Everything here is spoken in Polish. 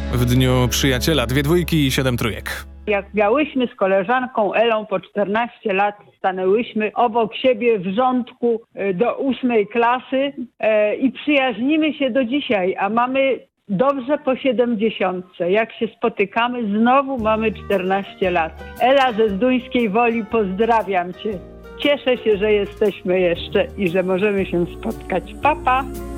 W dniu przyjaciela 2 dwójki i 7 trójek. Jak miałyśmy z koleżanką Elą po 14 lat, stanęłyśmy obok siebie w rządku do 8 klasy i przyjaźnimy się do dzisiaj, a mamy dobrze po 70. Jak się spotykamy, znowu mamy 14 lat. Ela ze Zduńskiej Woli, pozdrawiam Cię. Cieszę się, że jesteśmy jeszcze i że możemy się spotkać. Pa, pa!